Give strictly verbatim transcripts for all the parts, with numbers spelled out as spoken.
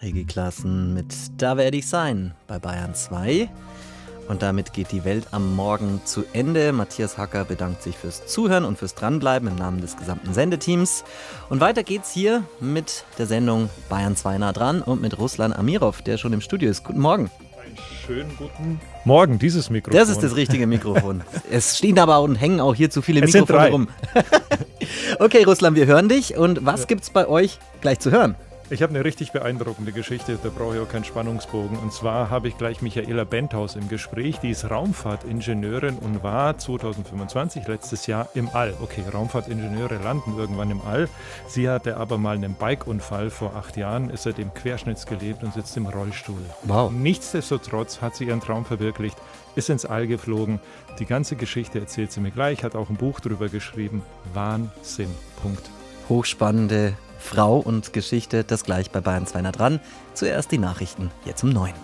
Regie-Klassen mit Da werde ich sein bei Bayern zwei. Und damit geht die Welt am Morgen zu Ende. Matthias Hacker bedankt sich fürs Zuhören und fürs Dranbleiben im Namen des gesamten Sendeteams. Und weiter geht's hier mit der Sendung Bayern zwei nah dran und mit Ruslan Amirov, der schon im Studio ist. Guten Morgen. Einen schönen guten Morgen, dieses Mikrofon. Das ist das richtige Mikrofon. Es stehen aber und hängen auch hier zu viele es Mikrofone rum. Okay, Ruslan, wir hören dich. Und was ja. gibt's bei euch gleich zu hören? Ich habe eine richtig beeindruckende Geschichte, da brauche ich auch keinen Spannungsbogen. Und zwar habe ich gleich Michaela Benthaus im Gespräch, die ist Raumfahrtingenieurin und war zweitausendfünfundzwanzig, letztes Jahr, im All. Okay, Raumfahrtingenieure landen irgendwann im All. Sie hatte aber mal einen Bikeunfall vor acht Jahren, ist seitdem querschnittsgelähmt und sitzt im Rollstuhl. Wow. Nichtsdestotrotz hat sie ihren Traum verwirklicht, ist ins All geflogen. Die ganze Geschichte erzählt sie mir gleich, hat auch ein Buch drüber geschrieben. Wahnsinn. Punkt. Hochspannende Frau und Geschichte, das gleich bei Bayern zwei nah dran. Zuerst die Nachrichten, jetzt um neun.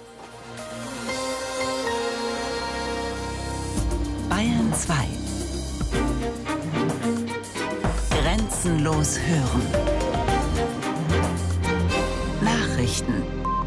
Bayern zwei. Grenzenlos hören. Nachrichten.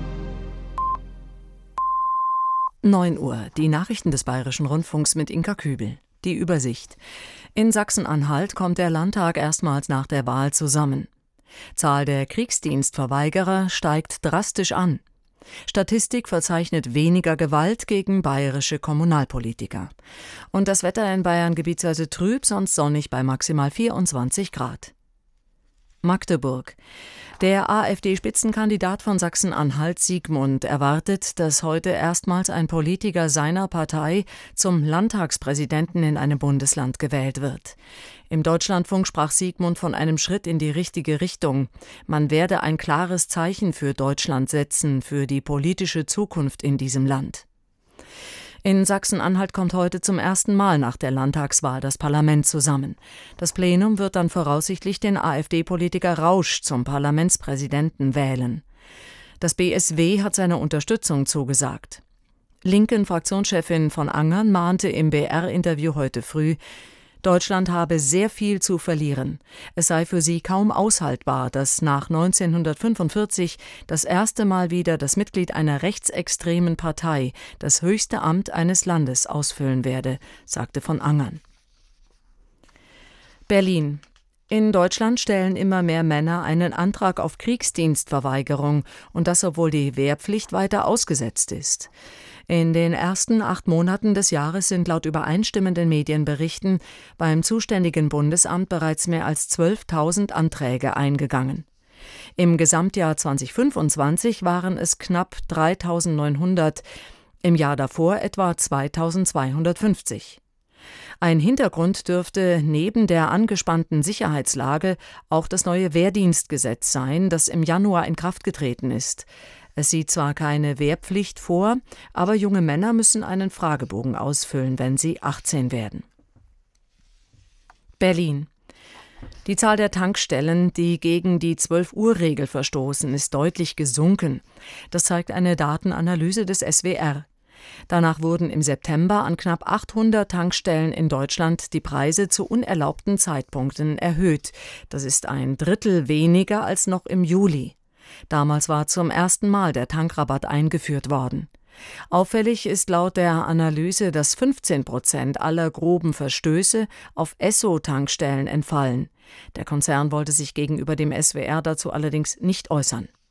neun Uhr, die Nachrichten des Bayerischen Rundfunks mit Inka Kübel. Die Übersicht. In Sachsen-Anhalt kommt der Landtag erstmals nach der Wahl zusammen. Zahl der Kriegsdienstverweigerer steigt drastisch an. Statistik verzeichnet weniger Gewalt gegen bayerische Kommunalpolitiker. Und das Wetter in Bayern gebietsweise trüb, sonst sonnig bei maximal vierundzwanzig Grad. Magdeburg. Der AfD-Spitzenkandidat von Sachsen-Anhalt, Siegmund, erwartet, dass heute erstmals ein Politiker seiner Partei zum Landtagspräsidenten in einem Bundesland gewählt wird. Im Deutschlandfunk sprach Siegmund von einem Schritt in die richtige Richtung. Man werde ein klares Zeichen für Deutschland setzen, für die politische Zukunft in diesem Land. In Sachsen-Anhalt kommt heute zum ersten Mal nach der Landtagswahl das Parlament zusammen. Das Plenum wird dann voraussichtlich den AfD-Politiker Rausch zum Parlamentspräsidenten wählen. Das B S W hat seine Unterstützung zugesagt. Linken-Fraktionschefin von Angern mahnte im B R-Interview heute früh, Deutschland habe sehr viel zu verlieren. Es sei für sie kaum aushaltbar, dass nach neunzehnhundertfünfundvierzig das erste Mal wieder das Mitglied einer rechtsextremen Partei das höchste Amt eines Landes ausfüllen werde, sagte von Angern. Berlin. In Deutschland stellen immer mehr Männer einen Antrag auf Kriegsdienstverweigerung, und das, obwohl die Wehrpflicht weiter ausgesetzt ist. In den ersten acht Monaten des Jahres sind laut übereinstimmenden Medienberichten beim zuständigen Bundesamt bereits mehr als zwölftausend Anträge eingegangen. Im Gesamtjahr zweitausendfünfundzwanzig waren es knapp dreitausendneunhundert, im Jahr davor etwa zweitausendzweihundertfünfzig. Ein Hintergrund dürfte neben der angespannten Sicherheitslage auch das neue Wehrdienstgesetz sein, das im Januar in Kraft getreten ist. Es sieht zwar keine Wehrpflicht vor, aber junge Männer müssen einen Fragebogen ausfüllen, wenn sie achtzehn werden. Berlin. Die Zahl der Tankstellen, die gegen die zwölf-Uhr-Regel verstoßen, ist deutlich gesunken. Das zeigt eine Datenanalyse des S W R. Danach wurden im September an knapp achthundert Tankstellen in Deutschland die Preise zu unerlaubten Zeitpunkten erhöht. Das ist ein Drittel weniger als noch im Juli. Damals war zum ersten Mal der Tankrabatt eingeführt worden. Auffällig ist laut der Analyse, dass fünfzehn Prozent aller groben Verstöße auf Esso-Tankstellen entfallen. Der Konzern wollte sich gegenüber dem S W R dazu allerdings nicht äußern.